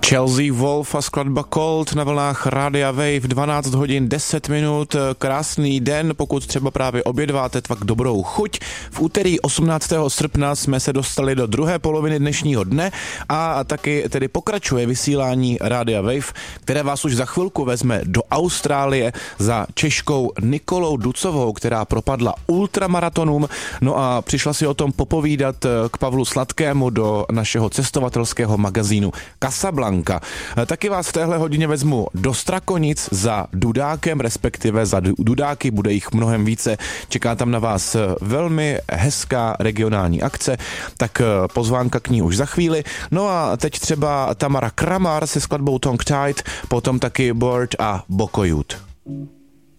Chelsea Wolf a skladba Cold na vlnách Rádia Wave, 12 hodin 10 minut, krásný den, pokud třeba právě obědváte, tak dobrou chuť. V úterý 18. srpna jsme se dostali do druhé poloviny dnešního dne a taky tedy pokračuje vysílání Rádia Wave, které vás už za chvilku vezme do Austrálie za Češkou Nikolou Ducovou, která propadla ultramaratonům, no a přišla si o tom popovídat k Pavlu Sladkému do našeho cestovatelského magazínu Casablanca. Taky vás v téhle hodině vezmu do Strakonic za Dudákem, respektive za Dudáky, bude jich mnohem více. Čeká tam na vás velmi hezká regionální akce, tak pozvánka k ní už za chvíli. No a teď třeba Tamara Kramar se skladbou Tongue Tied, potom taky Bird a Boko Youth.